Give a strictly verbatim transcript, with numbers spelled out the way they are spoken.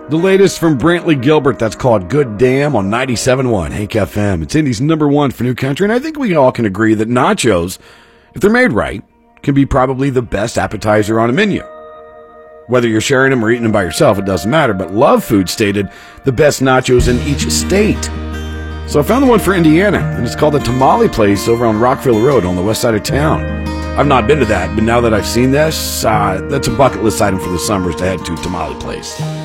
The latest from Brantley Gilbert, that's called Good Damn on ninety-seven point one Hank F M. It's Indy's number one for New Country, and I think we all can agree that nachos, if they're made right, can be probably the best appetizer on a menu. Whether you're sharing them or eating them by yourself, it doesn't matter, but Love Food stated the best nachos in each state. So I found the one for Indiana, and it's called the Tamale Place over on Rockville Road on the west side of town. I've not been to that, but now that I've seen this, uh, that's a bucket list item for the summers to head to Tamale Place.